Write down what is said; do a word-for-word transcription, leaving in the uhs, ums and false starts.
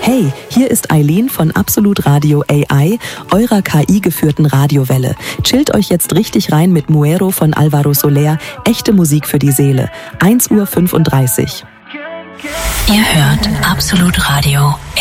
Hey, hier ist Eileen von Absolut Radio A I, eurer K I-geführten Radiowelle. Chillt euch jetzt richtig rein mit Muero von Alvaro Soler, echte Musik für die Seele. eins Uhr fünfunddreißig. Ihr hört Absolut Radio